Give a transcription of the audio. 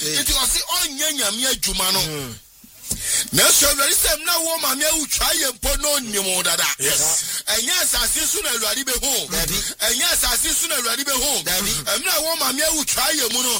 Enti ɔse ɔnyɛ nyame adwuma no. Na so Awurade sɛm na wo ma me awutwa yɛ mpo no nim dada. Ɛnyɛ asase so na Awurade be ho. Ɛnyɛ asase so na Awurade be ho. Ɛmna wo ma me awutwa yɛ mu no.